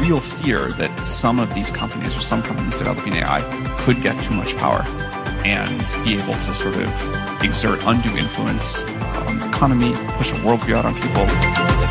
real fear that some of these companies or some companies developing AI could get too much power and be able to sort of exert undue influence on the economy, push a worldview out on people.